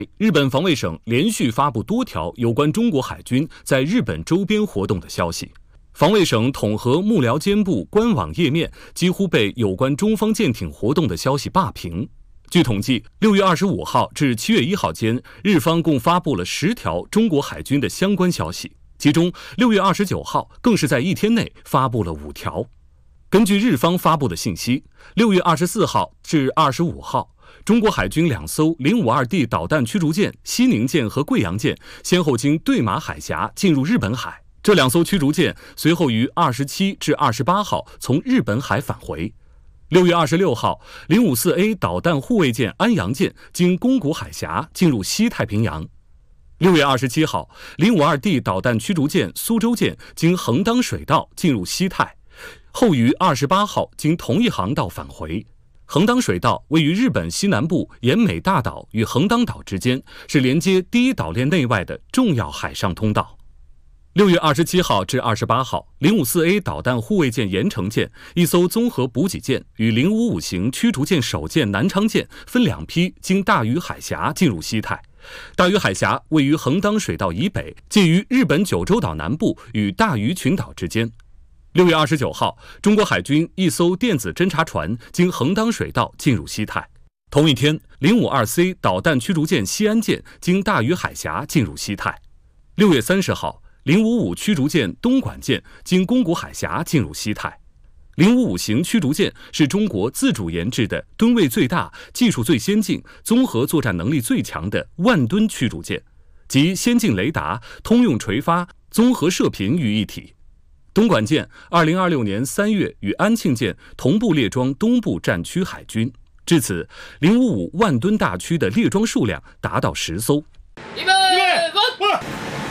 日本防卫省连续发布多条有关中国海军在日本周边活动的消息。防卫省统合幕僚监部官网页面几乎被有关中方舰艇活动的消息霸屏。据统计，6月25号至7月1号间，日方共发布了10条中国海军的相关消息，其中6月29号更是在一天内发布了5条。根据日方发布的信息，6月24号至25号，中国海军2艘052D 导弹驱逐舰西宁舰和贵阳舰先后经对马海峡进入日本海，这2艘驱逐舰随后于27至28号从日本海返回。6月26号，054A 导弹护卫舰安阳舰经宫古海峡进入西太平洋。6月27号，052D 导弹驱逐舰苏州舰经横当水道进入西太，后于28号经同一航道返回。横当水道位于日本西南部岩美大岛与横当岛之间，是连接第一岛链内外的重要海上通道。6月27号至28号，054A 导弹护卫舰盐城舰一艘综合补给舰与055型驱逐舰首舰南昌舰分2批经大隅海峡进入西太。大隅海峡位于横当水道以北，介于日本九州岛南部与大隅群岛之间。6月29号，中国海军一艘电子侦察船经横当水道进入西太。同一天，052C 导弹驱逐舰西安舰经大隅海峡进入西太。6月30号，055驱逐舰东莞舰经宫古海峡进入西太。055型驱逐舰是中国自主研制的吨位最大、技术最先进、综合作战能力最强的万吨驱逐舰，集先进雷达、通用垂发、综合射频于一体。东莞舰2026年3月与安庆舰同步列装东部战区海军，至此055万吨大驱的列装数量达到10艘。 预备，走！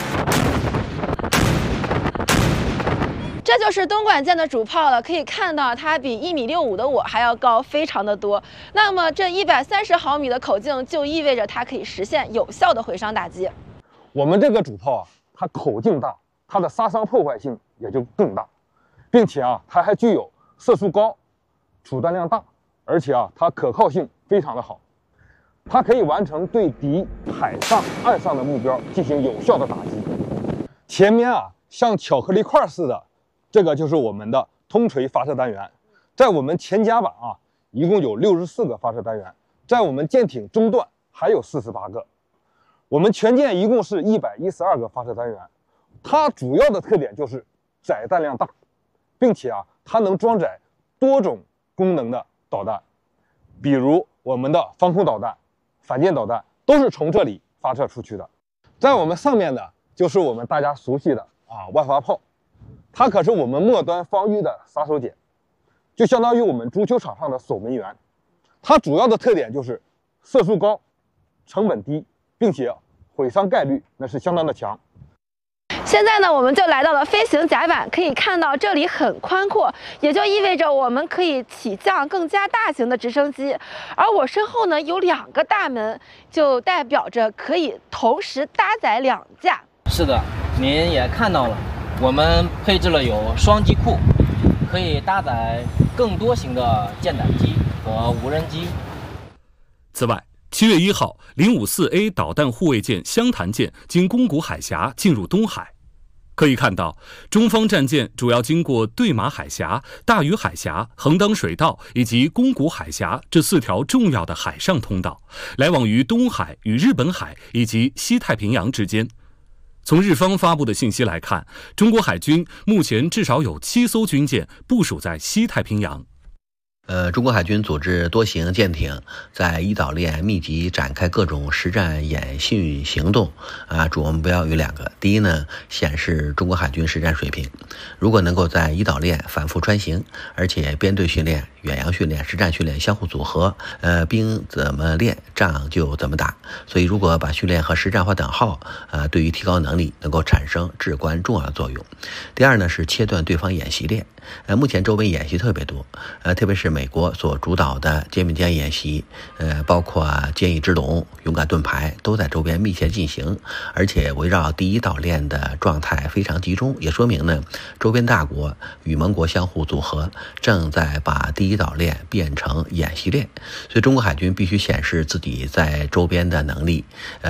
这就是东莞舰的主炮了，可以看到它比1.65米的我还要高非常的多。那么这130毫米的口径就意味着它可以实现有效的毁伤打击。 我们这个主炮它口径大，它的杀伤破坏性也就更大，并且它还具有射速高、储弹量大，而且它可靠性非常的好，它可以完成对敌海上、岸上的目标进行有效的打击。前面像巧克力块似的，这个就是我们的通锤发射单元，在我们前甲板一共有64个发射单元，在我们舰艇中段还有48个。我们全舰一共是112个发射单元，它主要的特点就是载弹量大，并且它能装载多种功能的导弹，比如我们的防空导弹、反舰导弹都是从这里发射出去的。在我们上面的就是我们大家熟悉的万发炮，它可是我们末端防御的杀手锏，就相当于我们足球场上的守门员。它主要的特点就是射速高、成本低，并且毁伤概率那是相当的强。 现在呢，我们就来到了飞行甲板，可以看到这里很宽阔，也就意味着我们可以起降更加大型的直升机。而我身后呢有2个大门，就代表着可以同时搭载2架。 是的，您也看到了，我们配置了有双机库，可以搭载更多型的舰载机和无人机。 此外，7月1号，054A 导弹护卫舰湘潭舰经宫古海峡进入东海。可以看到，中方战舰主要经过对马海峡、大隅海峡、横当水道以及宫古海峡这4条重要的海上通道，来往于东海与日本海以及西太平洋之间。从日方发布的信息来看，中国海军目前至少有7艘军舰部署在西太平洋。 中国海军组织多型舰艇在伊岛链密集展开各种实战演训行动主要目标有2个。第一呢，显示中国海军实战水平。如果能够在伊岛链反复穿行，而且编队训练、远洋训练、实战训练相互组合，兵怎么练，仗就怎么打。所以如果把训练和实战划等号，对于提高能力能够产生至关重要的作用。第二呢，是切断对方演习链。目前周围演习特别多，特别是美国所主导的肩并肩演习，包括坚毅制动、勇敢盾牌都在周边密切进行，而且围绕第一岛链的状态非常集中，也说明呢，周边大国与盟国相互组合，正在把第一岛链变成演习链。所以中国海军必须显示自己在周边的能力，